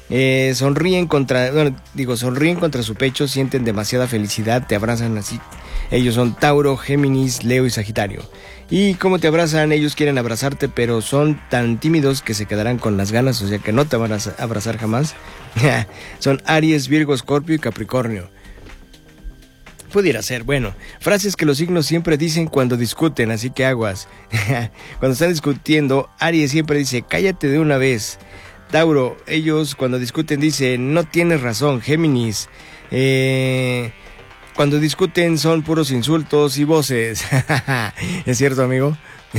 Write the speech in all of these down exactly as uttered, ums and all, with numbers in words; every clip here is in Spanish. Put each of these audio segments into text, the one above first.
Eh, sonríen contra, bueno, digo, sonríen contra su pecho, sienten demasiada felicidad, te abrazan así. Ellos son Tauro, Géminis, Leo y Sagitario. Y como te abrazan, ellos quieren abrazarte, pero son tan tímidos que se quedarán con las ganas, o sea que no te van a abrazar jamás. Son Aries, Virgo, Escorpio y Capricornio. Pudiera ser, bueno, frases que los signos siempre dicen cuando discuten, así que aguas. Cuando están discutiendo, Aries siempre dice, cállate de una vez. Tauro, ellos cuando discuten dicen, no tienes razón. Géminis, eh, cuando discuten son puros insultos y voces. ¿Es cierto, amigo?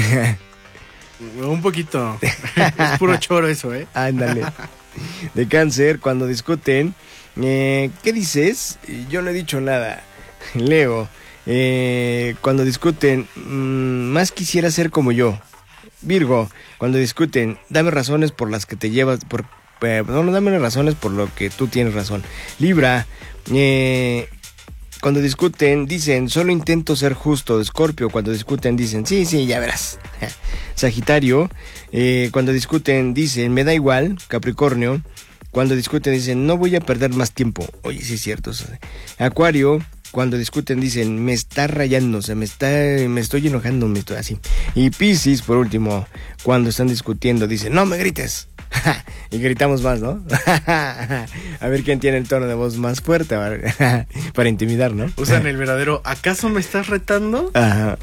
Un poquito. Es puro choro eso, ¿eh? Ándale. De Cáncer, cuando discuten, eh, ¿qué dices? Yo no he dicho nada. Leo, eh, cuando discuten, mmm, más quisiera ser como yo. Virgo, cuando discuten, dame razones por las que te llevas, por, eh, no, no, dame razones por lo que tú tienes razón. Libra, eh, cuando discuten, dicen, solo intento ser justo. Escorpio, cuando discuten, dicen, sí, sí, ya verás. Sagitario, eh, cuando discuten, dicen, me da igual. Capricornio, cuando discuten, dicen, no voy a perder más tiempo. Oye, sí es cierto. Acuario, cuando discuten dicen, me está rayando, o sea, me está, me estoy enojando, me estoy así. Y Piscis, por último, cuando están discutiendo, dicen, no me grites. Y gritamos más, ¿no? A ver quién tiene el tono de voz más fuerte para intimidar, ¿no? Usan el verdadero, ¿acaso me estás retando? Ajá.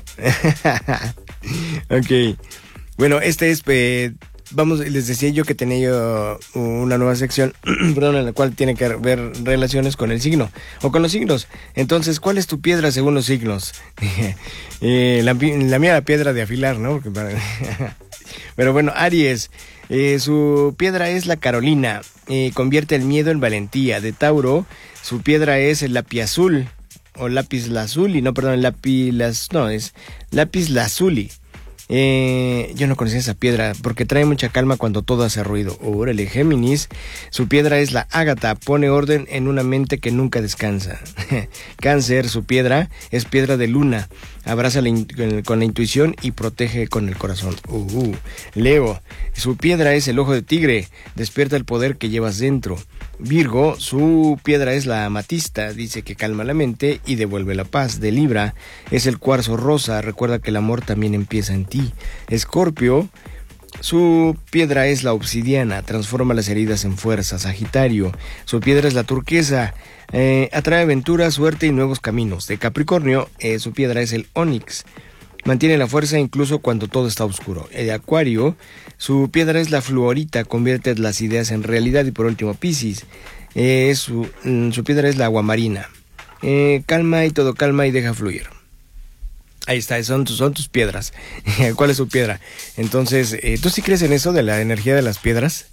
Ok. Bueno, este es... Eh, Vamos, les decía yo que tenía yo una nueva sección, perdón, en la cual tiene que ver relaciones con el signo, o con los signos. Entonces, ¿cuál es tu piedra según los signos? eh, la, la mía la piedra de afilar, ¿no? Porque para... Pero bueno, Aries, eh, su piedra es la Carolina, eh, convierte el miedo en valentía. De Tauro, su piedra es el lapiazul, o lápiz lazuli, no, perdón, lápiz, no, es lápiz lazuli. Eh, yo no conocía esa piedra porque trae mucha calma cuando todo hace ruido. Órale. Géminis, su piedra es la ágata, pone orden en una mente que nunca descansa. Cáncer, su piedra es piedra de luna, abraza la in- con la intuición y protege con el corazón. Uh, Leo, su piedra es el ojo de tigre, despierta el poder que llevas dentro. Virgo, su piedra es la amatista, dice que calma la mente y devuelve la paz. De Libra, es el cuarzo rosa, recuerda que el amor también empieza en ti. Escorpio, su piedra es la obsidiana, transforma las heridas en fuerza. Sagitario, su piedra es la turquesa, eh, atrae aventura, suerte y nuevos caminos. De Capricornio, eh, su piedra es el onix, mantiene la fuerza incluso cuando todo está oscuro. De Acuario, su piedra es la fluorita, convierte las ideas en realidad. Y por último, Piscis, eh, su, su piedra es la aguamarina, eh, calma y todo calma y deja fluir. Ahí está, son, son tus piedras. ¿Cuál es tu piedra? Entonces, eh, ¿tú sí crees en eso de la energía de las piedras?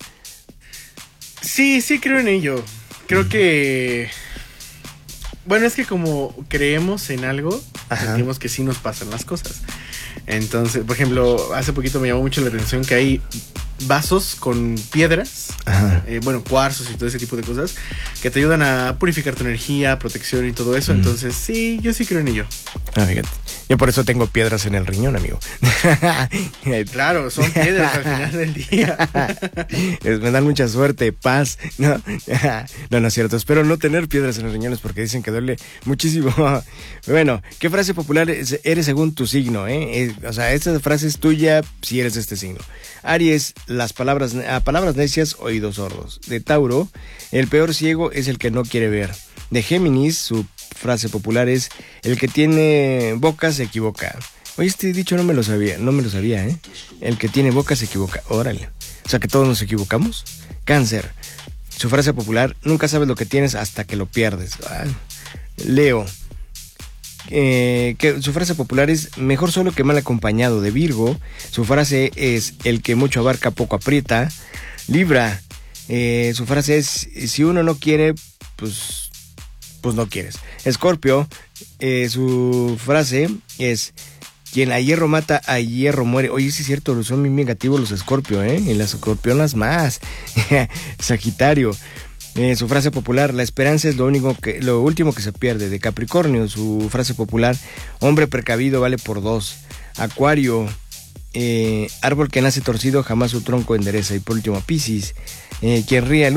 Sí, sí creo en ello. Creo mm. que... Bueno, es que como creemos en algo, Ajá. sentimos que sí nos pasan las cosas. Entonces, por ejemplo, hace poquito me llamó mucho la atención que hay vasos con piedras, eh, bueno, cuarzos y todo ese tipo de cosas que te ayudan a purificar tu energía, protección y todo eso. Mm. Entonces, sí, yo sí creo en ello. Ah, fíjate. Yo por eso tengo piedras en el riñón, amigo. Claro, son piedras al final del día. Me dan mucha suerte, paz. No, no, no es cierto. Espero no tener piedras en los riñones porque dicen que duele muchísimo. Bueno, ¿qué frase popular eres según tu signo? Eh? O sea, esta frase es tuya si eres de este signo. Aries, las palabras, a palabras necias, oídos sordos. De Tauro, el peor ciego es el que no quiere ver. De Géminis, su frase popular es, el que tiene boca se equivoca. Oye, este dicho no me lo sabía, no me lo sabía, ¿eh? El que tiene boca se equivoca, órale. O sea que todos nos equivocamos. Cáncer, su frase popular, nunca sabes lo que tienes hasta que lo pierdes. Ah. Leo, eh, que su frase popular es, mejor solo que mal acompañado. De Virgo, su frase es, el que mucho abarca poco aprieta. Libra, eh, su frase es, si uno no quiere, pues... pues no quieres. Escorpio, eh, su frase es, quien a hierro mata, a hierro muere. Oye, sí es cierto, son muy negativos los Escorpio, ¿eh? Y las escorpionas más. Sagitario, eh, su frase popular, la esperanza es lo único que, lo último que se pierde. De Capricornio, su frase popular, hombre precavido vale por dos. Acuario, eh, árbol que nace torcido jamás su tronco endereza. Y por último, Piscis, eh, quien ríe